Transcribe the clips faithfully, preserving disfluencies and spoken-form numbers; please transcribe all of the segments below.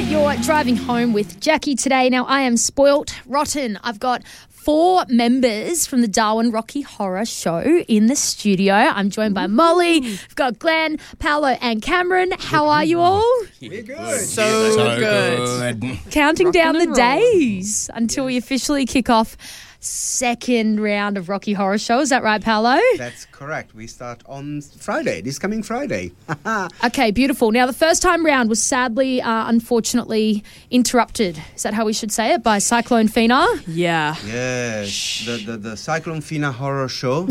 You're driving home with Jackie today. Now, I am spoilt rotten. I've got four members from the Darwin Rocky Horror Show in the studio. I'm joined by Molly. We've got Glenn, Paolo, and Cameron. How are you all? We're good. So, so good. good. Counting Rocking down the and rolling. days until we officially kick off second round of Rocky Horror Show. Is that right, Paolo? That's correct. We start on Friday, this coming Friday. Okay, beautiful. Now, the first time round was sadly, uh, unfortunately, interrupted. Is that how we should say it? By Cyclone Fina? Yeah. Yes, the, the, the Cyclone Fina horror show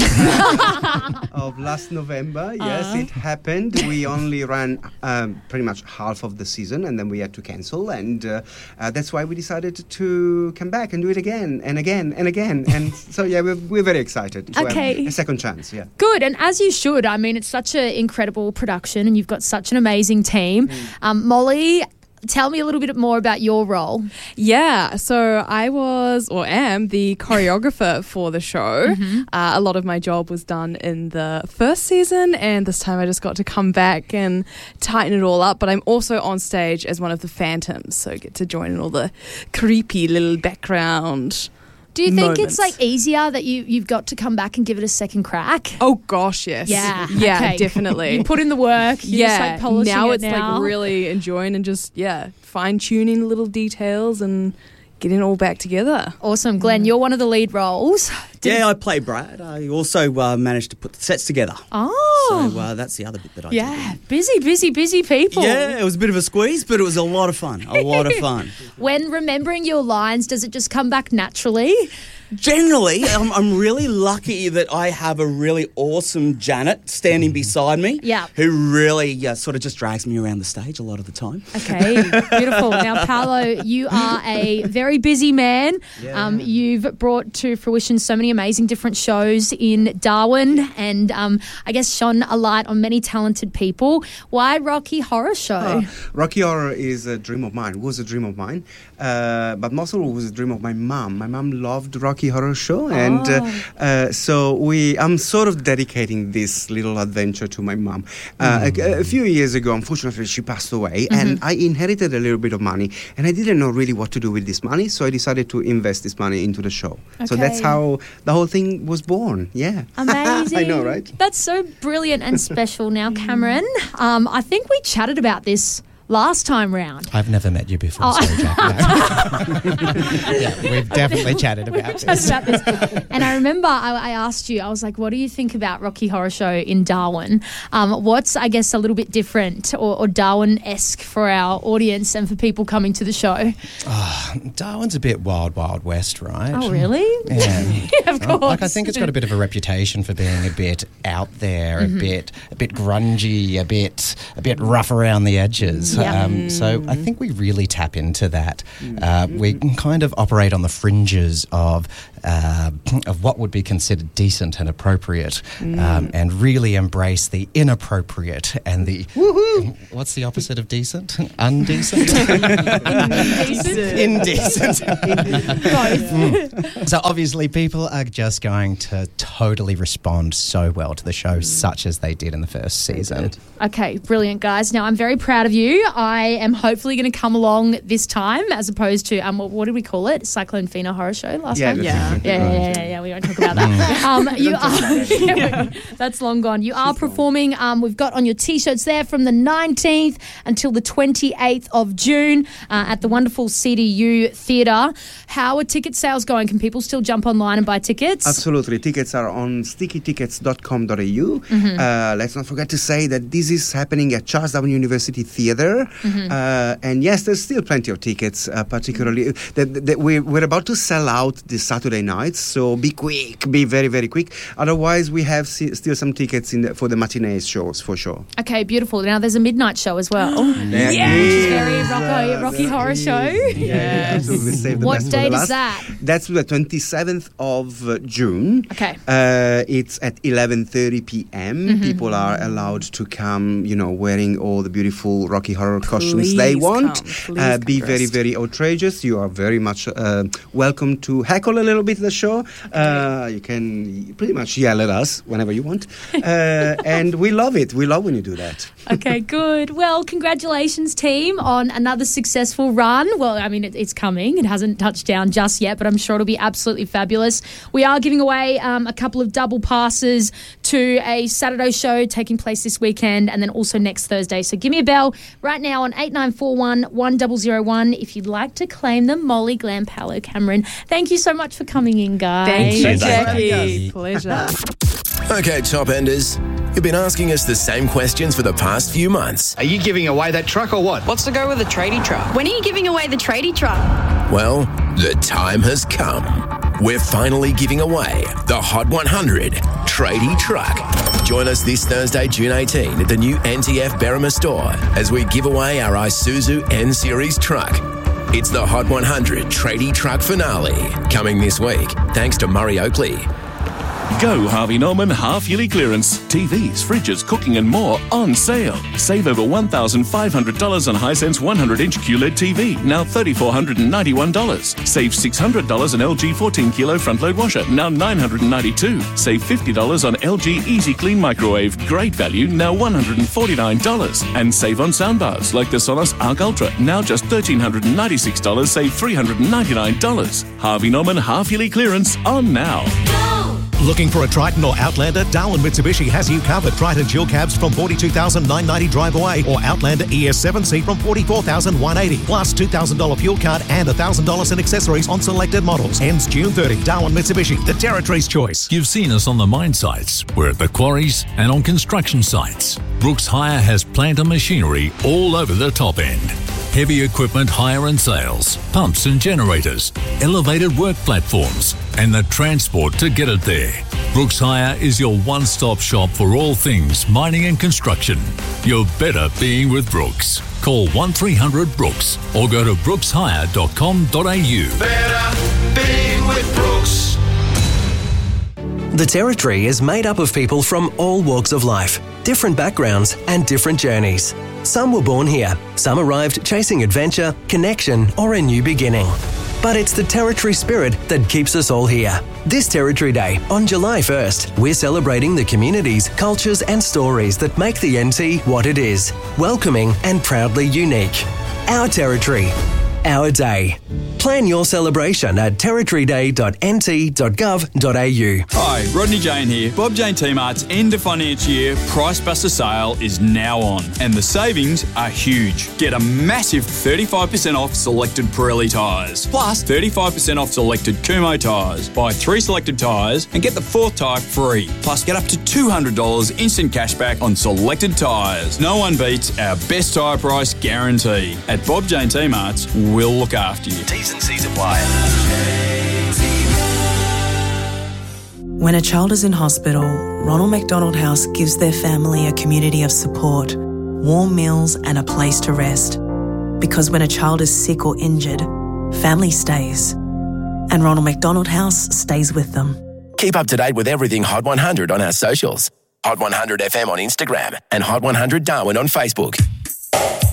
of last November. Yes, Uh-huh. it happened. We only ran um, pretty much half of the season and then we had to cancel. And uh, uh, that's why we decided to come back and do it again and again and again. And so, yeah, we're, we're very excited to Okay. have a second chance. Yeah. Good, and as you should. I mean, it's such an incredible production and you've got such an amazing team. Um, Molly, tell me a little bit more about your role. Yeah. So I was or am the choreographer for the show. Mm-hmm. Uh, a lot of my job was done in the first season, and this time I just got to come back and tighten it all up. But I'm also on stage as one of the phantoms, so I get to join in all the creepy little background. Do you think moments. it's like easier that you, you've got to come back and give it a second crack? Oh gosh, yes. Yeah. Yeah, Okay. definitely. You put in the work. You're yeah, just like polishing now it it's now. like really enjoying and just yeah, fine tuning little details and getting it all back together. Awesome. Glenn, you're one of the lead roles. Did- Yeah, I play Brad. I also uh, managed to put the sets together. Oh. So uh, that's the other bit that I yeah. did. Busy, busy, busy people. Yeah, it was a bit of a squeeze, but it was a lot of fun. A lot of fun. When remembering your lines, does it just come back naturally? Generally, I'm, I'm really lucky that I have a really awesome Janet standing beside me. Yeah. Who really uh, sort of just drags me around the stage a lot of the time. Okay, beautiful. Now, Paolo, you are a very busy man. Yeah. Um, you've brought to fruition so many amazing different shows in Darwin and um, I guess shone a light on many talented people. Why Rocky Horror Show? Uh, Rocky Horror is a dream of mine, was a dream of mine, uh, but most of all was a dream of my mum. My mum loved Rocky Horror Show, and uh, uh, so we. I'm sort of dedicating this little adventure to my mum. Uh, a, a few years ago, unfortunately, she passed away, and I inherited a little bit of money, and I didn't know really what to do with this money, so I decided to invest this money into the show. So that's Okay. how the whole thing was born. Yeah, Amazing. I know, right? That's so brilliant and special. Now, Cameron, um, I think we chatted about this last time round. I've never met you before, Oh. sorry, Jack. No. Yeah, we've definitely chatted about Chatted this. about this. And I remember I, I asked you, I was like, what do you think about Rocky Horror Show in Darwin? Um, what's, I guess, a little bit different or, or Darwin-esque for our audience and for people coming to the show? Darwin's a bit wild, wild west, right? Oh, really? Yeah. Of course. Like, I think it's got a bit of a reputation for being a bit out there, Mm-hmm. a bit, a bit grungy, a bit, a bit rough around the edges. Yep. Um, so I think we really tap into that. Uh, we kind of operate on the fringes of uh, of what would be considered decent and appropriate, um, and really embrace the inappropriate and the what's the opposite of decent? Undecent. Indecent. Both. So obviously people are just going to totally respond so well to the show, such as they did in the first season. Okay, brilliant, guys. Now, I'm very proud of you. I am hopefully going to come along this time as opposed to, um, what, what did we call it? Cyclone Fina Horror Show last Yeah, time? that's Yeah. exactly Yeah, right. yeah, yeah, yeah. We won't talk about that. Um, you are. That's long gone. You are performing. Um, we've got on your t-shirts there from the nineteenth until the twenty-eighth of June uh, at the wonderful C D U Theatre. How are ticket sales going? Can people still jump online and buy tickets? Absolutely. Tickets are on sticky tickets dot com dot a u. Uh, let's not forget to say that this is happening at Charles Darwin University Theatre. Uh, and yes, there's still plenty of tickets, uh, particularly. That, that we're, we're about to sell out this Saturday nights, so be quick, be very, very quick. Otherwise, we have si- still some tickets in the, for the matinee shows, for sure. Okay, beautiful. Now there's a midnight show as well. There Which is is. very Rocco, Rocky Horror Show. Yeah, absolutely. Save the What best for the date is last. that? That's the twenty-seventh of uh, June. Okay. Uh, it's at eleven thirty p.m. People are allowed to come, you know, wearing all the beautiful Rocky Horror horror costumes Please they want. come. Please Uh, come be very, dressed. very outrageous. You are very much uh, welcome to heckle a little bit the show. Uh, you can pretty much yell at us whenever you want. Uh, and we love it. We love when you do that. Okay, good. Well, congratulations, team, on another successful run. Well, I mean, it, it's coming. It hasn't touched down just yet, but I'm sure it'll be absolutely fabulous. We are giving away um, a couple of double passes to a Saturday show taking place this weekend and then also next Thursday. So give me a bell right now on eight nine four one, one zero zero one if you'd like to claim them. Molly, Glam, Paolo, Cameron, thank you so much for coming in, guys. Thank you, Thanks. Jackie. Pleasure. Okay, top enders, you've been asking us the same questions for the past few months. Are you giving away that truck or what? What's the go with the tradie truck? When are you giving away the tradie truck? Well, the time has come. We're finally giving away the Hot one hundred Tradie Truck. Join us this Thursday, June eighteenth at the new N T F Berrima store as we give away our Isuzu N-Series truck. It's the Hot one hundred Tradie Truck finale, coming this week, thanks to Murray Oakley. Go Harvey Norman half-yearly clearance. T Vs, fridges, cooking and more on sale. Save over one thousand five hundred dollars on Hisense one hundred inch Q L E D T V, now three thousand four hundred ninety-one dollars. Save six hundred dollars on L G fourteen kilo front-load washer, now nine hundred ninety-two dollars. Save fifty dollars on L G Easy Clean microwave, great value, now one hundred forty-nine dollars. And save on soundbars like the Sonos Arc Ultra, now just one thousand three hundred ninety-six dollars, save three hundred ninety-nine dollars. Harvey Norman half-yearly clearance on now. Looking for a Triton or Outlander? Darwin Mitsubishi has you covered. Triton dual cabs from forty-two thousand nine hundred ninety drive away, or Outlander E S seven C from forty-four thousand one hundred eighty, plus two thousand dollars fuel card and one thousand dollars in accessories on selected models. Ends June thirtieth. Darwin Mitsubishi, the Territory's choice. You've seen us on the mine sites, we're at the quarries and on construction sites. Brooks Hire has plant and machinery all over the top end. Heavy equipment hire and sales, pumps and generators, elevated work platforms, and the transport to get it there. Brooks Hire is your one-stop shop for all things mining and construction. You're better being with Brooks. Call one three hundred Brooks or go to brooks hire dot com dot a u. Better being with Brooks. The Territory is made up of people from all walks of life, different backgrounds and different journeys. Some were born here, some arrived chasing adventure, connection or a new beginning. But it's the Territory spirit that keeps us all here. This Territory Day, on July first, we're celebrating the communities, cultures and stories that make the N T what it is, welcoming and proudly unique. Our Territory, our day. Plan your celebration at territory day dot n t dot gov dot a u. Hi, Rodney Jane here. Bob Jane T-Mart's end of financial year Price Buster sale is now on, and the savings are huge. Get a massive thirty-five percent off selected Pirelli tyres, plus thirty-five percent off selected Kumho tyres. Buy three selected tyres and get the fourth tyre free. Plus, get up to two hundred dollars instant cashback on selected tyres. No one beats our best tyre price guarantee. At Bob Jane T-Mart's, we'll look after you. T's and C's apply. When a child is in hospital, Ronald McDonald House gives their family a community of support, warm meals and a place to rest. Because when a child is sick or injured, family stays. And Ronald McDonald House stays with them. Keep up to date with everything Hot one hundred on our socials. Hot one hundred F M on Instagram and Hot one hundred Darwin on Facebook.